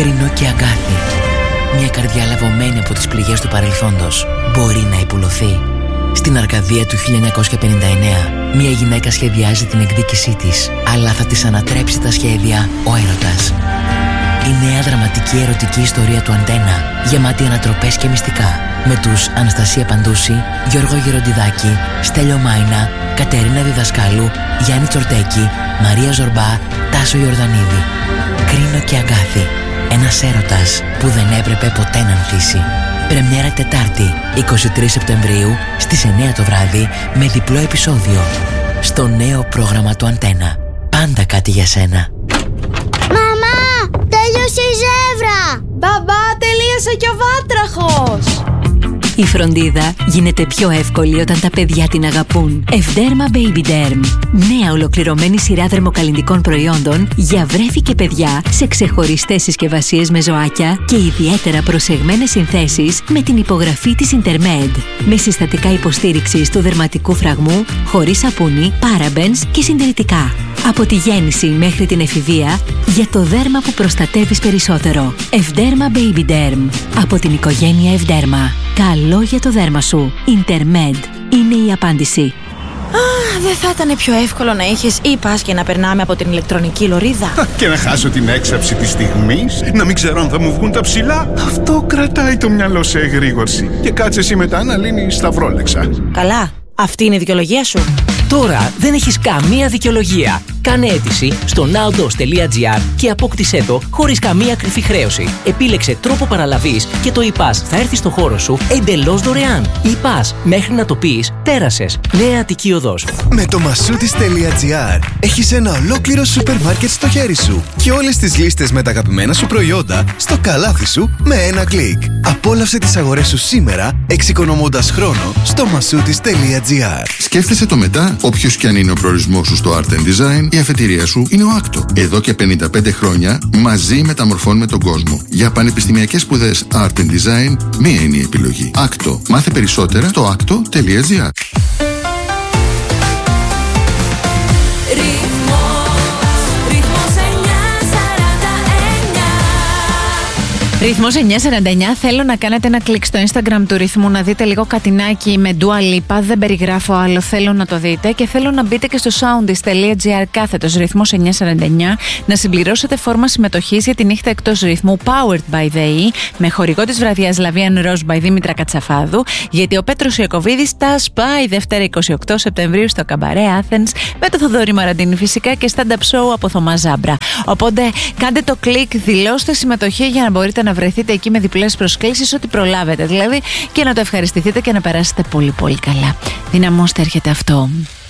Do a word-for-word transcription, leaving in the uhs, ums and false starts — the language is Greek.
Κρίνο και Αγκάθι. Μια καρδιά λαβωμένη από τις πληγές του παρελθόντος μπορεί να υπουλωθεί. Στην Αρκαδία του χίλια εννιακόσια πενήντα εννέα, μια γυναίκα σχεδιάζει την εκδίκησή της, αλλά θα της ανατρέψει τα σχέδια ο έρωτας. Η νέα δραματική ερωτική ιστορία του Αντένα, γεμάτη ανατροπές και μυστικά, με τους Αναστασία Παντούση, Γιώργο Γεροντιδάκη, Στέλιο Μάινα, Κατερίνα Διδασκάλου, Γιάννη Τσορτέκη, Μαρία Ζορμπά, Τάσο Ιορδανίδη. Κρίνο και Αγκάθι. Ένας έρωτας που δεν έπρεπε ποτέ να ανθίσει. Πρεμιέρα Τετάρτη, εικοστή τρίτη Σεπτεμβρίου, στις εννέα το βράδυ, με διπλό επεισόδιο. Στο νέο πρόγραμμα του Αντένα. Πάντα κάτι για σένα. Μαμά, τέλειωσε η ζεύρα! Μπαμπά, τελείωσε και ο βάτραχος! Η φροντίδα γίνεται πιο εύκολη όταν τα παιδιά την αγαπούν. Ευδέρμα Baby Derm. Νέα ολοκληρωμένη σειρά δερμοκαλλυντικών προϊόντων για βρέφη και παιδιά σε ξεχωριστές συσκευασίες με ζωάκια και ιδιαίτερα προσεγμένες συνθέσεις με την υπογραφή της Intermed. Με συστατικά υποστήριξης του δερματικού φραγμού, χωρίς σαπούνι, parabens και συντηρητικά. Από τη γέννηση μέχρι την εφηβεία, για το δέρμα που προστατεύεις περισσότερο. Ευδέρμα Baby Derm. Από την οικογένεια Ευδέρμα. Καλό για το δέρμα σου. Intermed είναι η απάντηση. Α, δεν θα ήταν πιο εύκολο να είχες e-pass και να περνάμε από την ηλεκτρονική λωρίδα? Και να χάσω την έξαψη της στιγμής, να μην ξέρω αν θα μου βγουν τα ψηλά. Αυτό κρατάει το μυαλό σε εγρήγορση. Και κάτσε εσύ μετά να λύνεις σταυρόλεξα. Καλά, αυτή είναι η δικαιολογία σου. Τώρα δεν έχεις καμία δικαιολογία. Κάνε αίτηση στο nowdos τελεία gr και απόκτησέ το χωρίς καμία κρυφή χρέωση. Επίλεξε τρόπο παραλαβής και το e-pass θα έρθει στο χώρο σου εντελώς δωρεάν. e-pass, μέχρι να το πεις, τέρασες. Νέα Αττική Οδός. Με το μασούτης τελεία gr έχεις ένα ολόκληρο σούπερ μάρκετ στο χέρι σου και όλες τις λίστες με τα αγαπημένα σου προϊόντα στο καλάθι σου με ένα κλικ. Απόλαυσε τις αγορές σου σήμερα, εξοικονομώντας χρόνο στο μασούτης τελεία gr. Σκέφτεσαι το μετά, όποιος και αν είναι ο προορισμός σου στο Art and Design, η αφετηρία σου είναι ο Άκτο. Εδώ και πενήντα πέντε χρόνια μαζί μεταμορφώνουμε τον κόσμο. Για πανεπιστημιακές σπουδές Art and Design, μία είναι η επιλογή. Άκτο. Μάθε περισσότερα στο άκτο τελεία gr. Ρυθμός εννιά σαράντα εννιά. Θέλω να κάνετε ένα κλικ στο Instagram του Ρυθμού να δείτε λίγο κατινάκι με Dua Lipa. Δεν περιγράφω άλλο, θέλω να το δείτε. Και θέλω να μπείτε και στο soundis τελεία gr κάθετος Ρυθμός εννιά σαράντα εννιά να συμπληρώσετε φόρμα συμμετοχής για τη νύχτα εκτός ρυθμού Powered by the E με χορηγό της βραδιάς Λαβίαν Rose by Δήμητρα Κατσαφάδου. Γιατί ο Πέτρος Ιακωβίδης τα σπάει Δευτέρα εικοστή ογδόη Σεπτεμβρίου στο Καμπαρέ Athens με το Θοδωρή Μαραντίνη φυσικά και stand-up show από Θωμά Ζάμπρα. Οπότε κάντε το κλικ, δηλώστε συμμετοχή για να μπορείτε να βρεθείτε εκεί με διπλές προσκλήσεις, ό,τι προλάβετε δηλαδή, και να το ευχαριστηθείτε και να περάσετε πολύ πολύ καλά. Δυναμώστε, έρχεται αυτό.